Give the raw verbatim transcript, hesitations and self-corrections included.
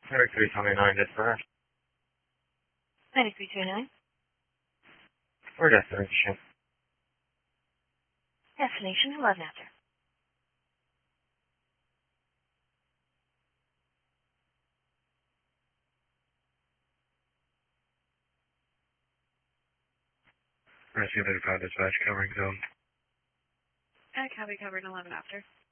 thirty-three twenty-nine dispatch. ninety-three twenty-nine. Or destination. Destination eleven after. Rescue thirty-five dispatch covering zone. Uh, copy covered eleven after.